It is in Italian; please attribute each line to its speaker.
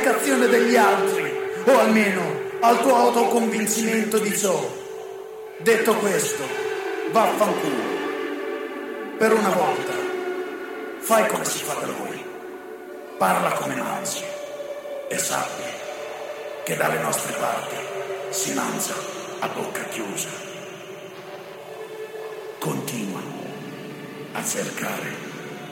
Speaker 1: indicazione degli altri, o almeno al tuo autoconvincimento di ciò. Detto questo, vaffanculo. Per una volta, fai come si fa da lui. Parla come mangi e sappi che dalle nostre parti si mangia a bocca chiusa. Continua a cercare